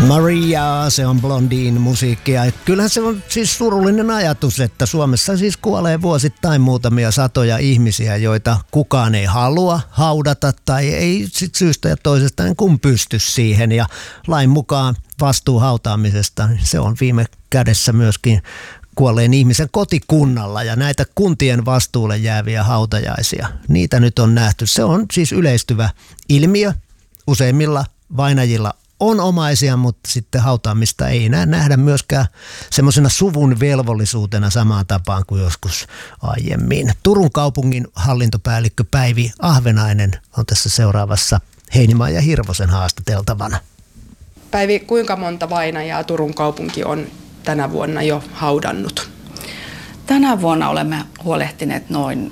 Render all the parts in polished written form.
Maria, se on Blondin musiikkia. Kyllähän se on siis surullinen ajatus, että Suomessa siis kuolee vuosittain muutamia satoja ihmisiä, joita kukaan ei halua haudata tai ei sit syystä ja toisesta kun pysty siihen. Ja lain mukaan vastuu hautaamisesta, se on viime kädessä myöskin kuolleen ihmisen kotikunnalla, ja näitä kuntien vastuulle jääviä hautajaisia, niitä nyt on nähty. Se on siis yleistyvä ilmiö. Useimmilla vainajilla on omaisia, mutta sitten hautaamista ei enää nähdä myöskään semmoisena suvun velvollisuutena samaan tapaan kuin joskus aiemmin. Turun kaupungin hallintopäällikkö Päivi Ahvenainen on tässä seuraavassa Heinimaan ja Hirvosen haastateltavana. Päivi, kuinka monta vainajaa Turun kaupunki on tänä vuonna jo haudannut? Tänä vuonna olemme huolehtineet noin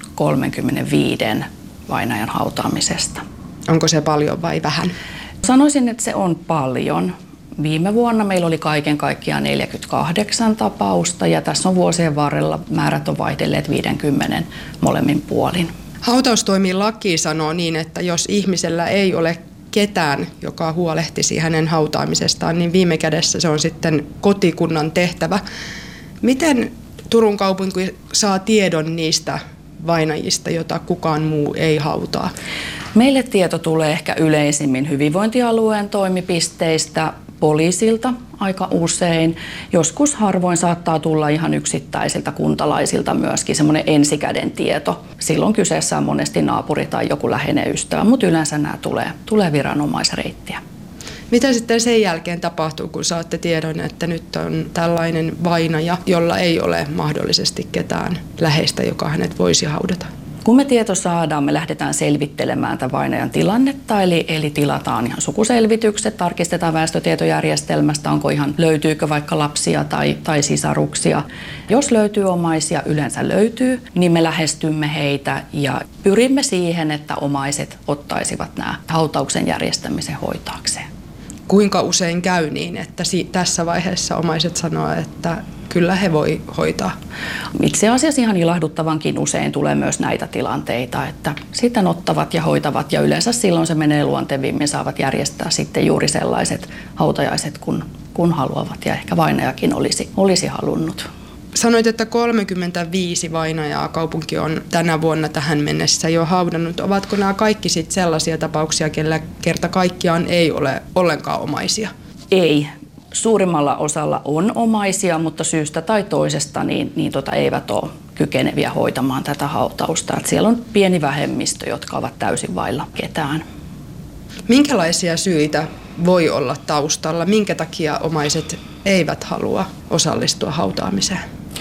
35 vainajan hautaamisesta. Onko se paljon vai vähän? Sanoisin, että se on paljon. Viime vuonna meillä oli kaiken kaikkiaan 48 tapausta ja tässä on vuosien varrella määrät on vaihdelleet 50 molemmin puolin. Hautaustoimilaki sanoo niin, että jos ihmisellä ei ole ketään, joka huolehtisi hänen hautaamisestaan, niin viime kädessä se on sitten kotikunnan tehtävä. Miten Turun kaupunki saa tiedon niistä vainajista, jota kukaan muu ei hautaa? Meille tieto tulee ehkä yleisimmin hyvinvointialueen toimipisteistä, poliisilta aika usein. Joskus harvoin saattaa tulla ihan yksittäisiltä kuntalaisilta myöskin semmoinen ensikäden tieto. Silloin kyseessä on monesti naapuri tai joku läheinen ystävä, mutta yleensä nämä tulee viranomaisreittiä. Mitä sitten sen jälkeen tapahtuu, kun saatte tiedon, että nyt on tällainen vainaja, jolla ei ole mahdollisesti ketään läheistä, joka hänet voisi haudata? Kun me tieto saadaan, me lähdetään selvittelemään tämän vainajan tilannetta, eli tilataan ihan sukuselvitykset, tarkistetaan väestötietojärjestelmästä, löytyykö vaikka lapsia tai sisaruksia. Jos löytyy omaisia, yleensä löytyy, niin me lähestymme heitä ja pyrimme siihen, että omaiset ottaisivat nämä hautauksen järjestämisen hoitaakseen. Kuinka usein käy niin, että tässä vaiheessa omaiset sanoo, että kyllä he voi hoitaa? Itse asiassa ihan ilahduttavankin usein tulee myös näitä tilanteita, että sitten ottavat ja hoitavat ja yleensä silloin se menee luontevimmin, saavat järjestää sitten juuri sellaiset hautajaiset kun haluavat ja ehkä vainajakin olisi halunnut. Sanoit, että 35 vainajaa kaupunki on tänä vuonna tähän mennessä jo haudannut. Ovatko nämä kaikki sitten sellaisia tapauksia, kellä kerta kaikkiaan ei ole ollenkaan omaisia? Ei. Suurimmalla osalla on omaisia, mutta syystä tai toisesta eivät ole kykeneviä hoitamaan tätä hautausta. Että siellä on pieni vähemmistö, jotka ovat täysin vailla ketään. Minkälaisia syitä voi olla taustalla? Minkä takia omaiset eivät halua osallistua hautaamiseen?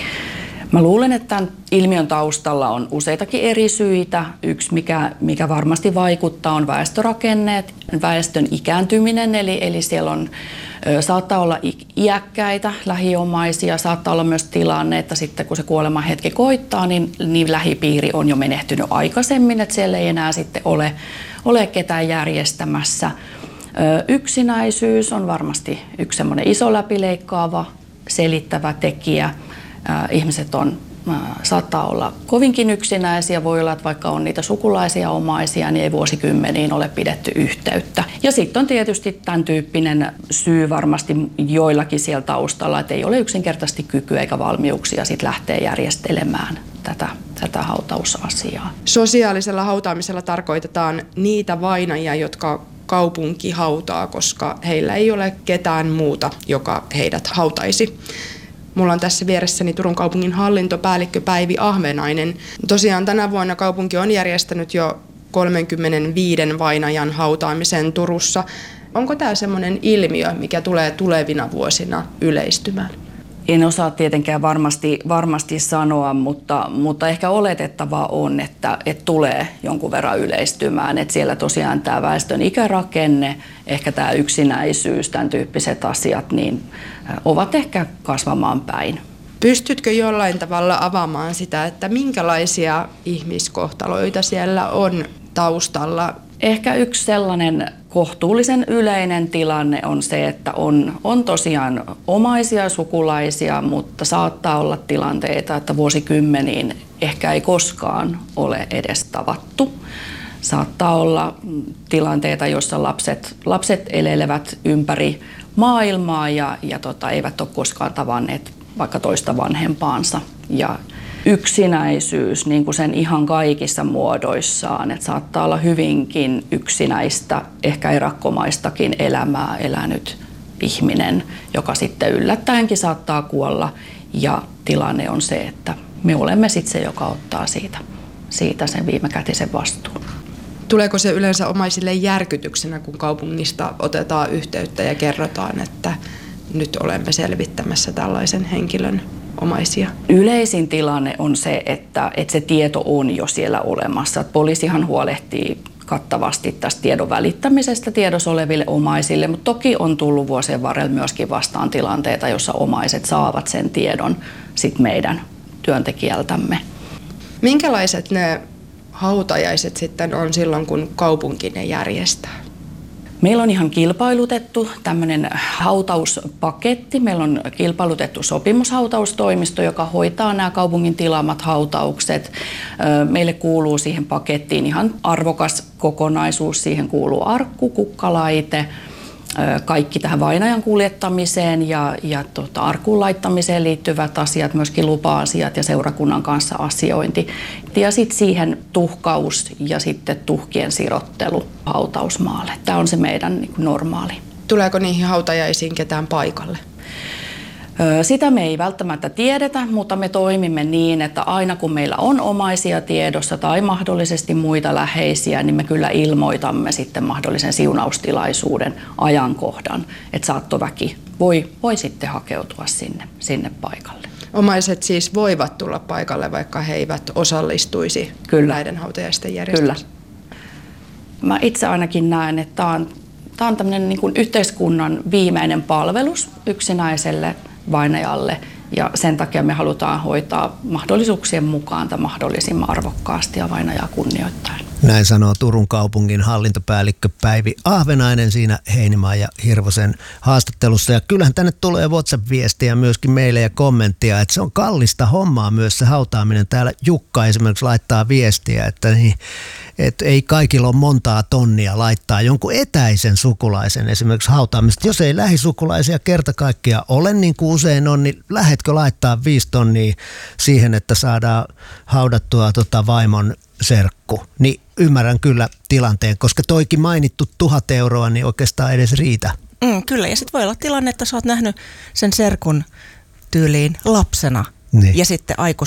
Mä luulen, että tämän ilmiön taustalla on useitakin eri syitä. Yksi, mikä varmasti vaikuttaa, on väestörakenneet, väestön ikääntyminen, eli siellä saattaa olla iäkkäitä lähiomaisia, saattaa olla myös tilanne, että sitten kun se kuoleman hetki koittaa, niin lähipiiri on jo menehtynyt aikaisemmin, että siellä ei enää sitten ole ketään järjestämässä. Yksinäisyys on varmasti yksi semmoinen iso läpileikkaava, selittävä tekijä. Ihmiset saattaa olla kovinkin yksinäisiä, voi olla, että vaikka on niitä sukulaisia omaisia, niin ei vuosikymmeniin ole pidetty yhteyttä. Ja sitten on tietysti tämän tyyppinen syy varmasti joillakin siellä taustalla, että ei ole yksinkertaisesti kykyä eikä valmiuksia sit lähteä järjestelemään tätä hautausasiaa. Sosiaalisella hautaamisella tarkoitetaan niitä vainajia, jotka kaupunki hautaa, koska heillä ei ole ketään muuta, joka heidät hautaisi. Mulla on tässä vieressäni Turun kaupungin hallintopäällikkö Päivi Ahvenainen. Tosiaan tänä vuonna kaupunki on järjestänyt jo 35 vainajan hautaamisen Turussa. Onko tämä semmoinen ilmiö, mikä tulee tulevina vuosina yleistymään? En osaa tietenkään varmasti sanoa, mutta ehkä oletettavaa on, että tulee jonkun verran yleistymään. Että siellä tosiaan tämä väestön ikärakenne, ehkä tämä yksinäisyys, tämän tyyppiset asiat, niin ovat ehkä kasvamaan päin. Pystytkö jollain tavalla avaamaan sitä, että minkälaisia ihmiskohtaloita siellä on taustalla? Ehkä yksi sellainen kohtuullisen yleinen tilanne on se, että on tosiaan omaisia sukulaisia, mutta saattaa olla tilanteita, että vuosikymmeniin ehkä ei koskaan ole edes tavattu. Saattaa olla tilanteita, joissa lapset elelevät ympäri maailmaa ja eivät ole koskaan tavanneet vaikka toista vanhempaansa. Ja yksinäisyys niin kuin sen ihan kaikissa muodoissaan, että saattaa olla hyvinkin yksinäistä, ehkä erakkomaistakin elämää elänyt ihminen, joka sitten yllättäenkin saattaa kuolla, ja tilanne on se, että me olemme sitten se, joka ottaa siitä sen viimekätisen vastuun. Tuleeko se yleensä omaisille järkytyksenä, kun kaupungista otetaan yhteyttä ja kerrotaan, että nyt olemme selvittämässä tällaisen henkilön omaisia? Yleisin tilanne on se, että se tieto on jo siellä olemassa. Poliisihan huolehtii kattavasti tästä tiedon välittämisestä tiedossa oleville omaisille, mutta toki on tullut vuosien varrella myöskin vastaan tilanteita, jossa omaiset saavat sen tiedon sit meidän työntekijältämme. Minkälaiset ne hautajaiset sitten on silloin, kun kaupunki ne järjestää? Meillä on ihan kilpailutettu tämmöinen hautauspaketti. Meillä on kilpailutettu sopimushautaustoimisto, joka hoitaa nämä kaupungin tilaamat hautaukset. Meille kuuluu siihen pakettiin ihan arvokas kokonaisuus. Siihen kuuluu arkku, kukkalaite, kaikki tähän vainajan kuljettamiseen ja arkkuun laittamiseen liittyvät asiat, myöskin lupa-asiat ja seurakunnan kanssa asiointi. Ja sitten siihen tuhkaus ja sitten tuhkien sirottelu hautausmaalle. Tämä on se meidän normaali. Tuleeko niihin hautajaisiin ketään paikalle? Sitä me ei välttämättä tiedetä, mutta me toimimme niin, että aina kun meillä on omaisia tiedossa tai mahdollisesti muita läheisiä, niin me kyllä ilmoitamme sitten mahdollisen siunaustilaisuuden ajankohdan, että saattoväki voi sitten hakeutua sinne paikalle. Omaiset siis voivat tulla paikalle, vaikka he eivät osallistuisi näiden hautajaisten järjestämiseen? Kyllä. Mä itse ainakin näen, että tämä on tämmöinen niin kuin yhteiskunnan viimeinen palvelus yksinäiselle vainajalle, ja sen takia me halutaan hoitaa mahdollisuuksien mukaan tai mahdollisimman arvokkaasti ja vainajaa kunnioittaen. Näin sanoo Turun kaupungin hallintopäällikkö Päivi Ahvenainen siinä Heinimaan ja Hirvosen haastattelussa. Ja kyllähän tänne tulee WhatsApp-viestiä myöskin meille ja kommenttia, että se on kallista hommaa myös se hautaaminen. Täällä Jukka esimerkiksi laittaa viestiä, että ei kaikilla ole montaa tonnia laittaa jonkun etäisen sukulaisen esimerkiksi hautaamista. Jos ei lähisukulaisia kerta kaikkiaan ole, niin kuin usein on, niin lähetkö laittaa 5 tonnia siihen, että saadaan haudattua vaimon serkku? Niin ymmärrän kyllä tilanteen, koska toikin mainittu 1000 euroa niin oikeastaan edes riitä. Kyllä, ja sitten voi olla tilanne, että sä oot nähnyt sen serkun tyyliin lapsena. Niin. Ja sitten